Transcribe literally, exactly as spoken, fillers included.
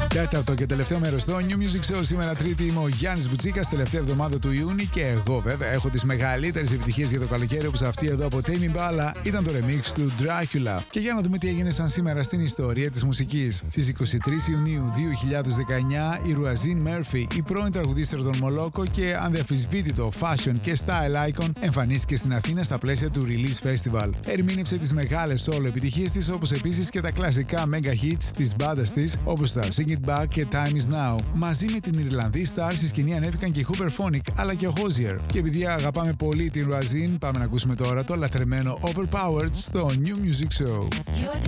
Τέταρτο και τελευταίο μέρος στο New Music Show. Σήμερα Τρίτη είμαι ο Γιάννης Μπουτσίκας, τελευταία εβδομάδα του Ιούνιου και εγώ βέβαια έχω τις μεγαλύτερες επιτυχίες για το καλοκαίρι, όπως αυτή εδώ από Tame Impala ήταν το remix του Dracula. Και για να δούμε τι έγινε σαν σήμερα στην ιστορία της μουσικής. Στις είκοσι τρεις Ιουνίου δύο χιλιάδες δεκαεννιά η Ρουαζίν Μέρφυ, η πρώην τραγουδίστρια των Μολόκο και ανδιαφυσβήτητο fashion και style icon, εμφανίστηκε στην Αθήνα στα πλαίσια του Release Festival. Ερμήνευσε τις μεγάλες solo επιτυχίες της, όπως επίσης και τα κλασικά mega hits της μπάντας της, όπως τα Sing It Back και Time Is Now. Μαζί με την Ιρλανδή Star στη σκηνή ανέβηκαν και η Hooverphonic αλλά και ο Hozier. Και επειδή αγαπάμε πολύ την Ρουαζίν, πάμε να ακούσουμε τώρα το λατρεμένο Overpowered στο New Music Show.